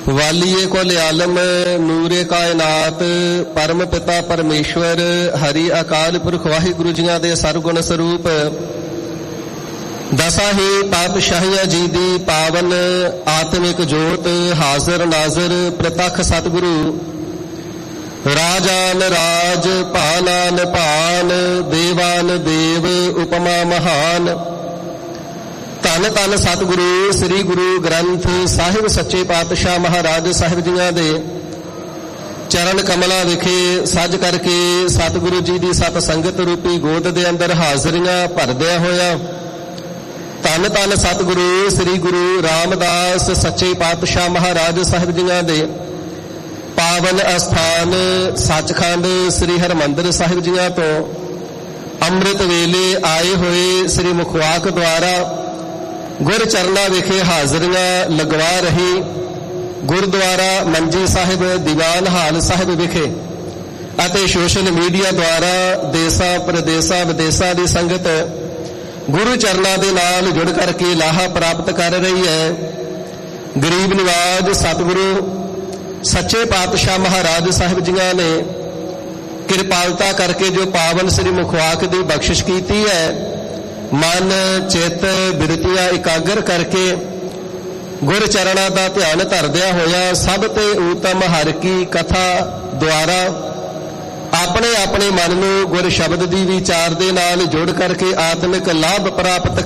वालिए कुल आलम नूरे कायनात परम पिता परमेश्वर हरि अकाल पुरख वाहिगुरु जियां दे सरगुण स्वरूप दसा ही पातशाहियां जी दी पावन आत्मिक जोत हाजिर नाजर प्रतख सतगुरु राजान राज पानान पान देवान देव उपमा महान धन धन सतगुरु श्री गुरु ग्रंथ साहिब सच्चे पातशाह महाराज साहिब जियां दे चरण कमलों विखे सज करके सतगुरु जी की सत संगत रूपी गोद दे अंदर हाजरियां भरदिया होया धन धन सतगुरु श्री गुरु रामदास सच्चे पातशाह महाराज साहिब जियां दे पावन अस्थान सचखंड श्री हरमंदिर साहिब जियां तो अमृत वेले आए हुए श्री मुखवाक द्वारा गुर चरना विखे हाजरियां लगवा रही गुरुद्वारा मंजी साहिब दीवान हाल साहिब विखे अते सोशल मीडिया द्वारा देशा प्रदेशा विदेशा की संगत गुरु चरना दे नाल जुड़ करके लाहा प्राप्त कर रही है। गरीब निवाज सतगुरु सच्चे पातशाह महाराज साहिब जियां ने कृपालता करके जो पावन श्री मुखवाक की बख्शिश की है मन चित बिरतियां एकागर करके गुर चरणा का ध्यान धरदिया होया सब ते उत्तम हर की कथा द्वारा अपने अपने मन में गुर शब्द की विचार दे नाल जोड़ करके आत्मिक लाभ प्राप्त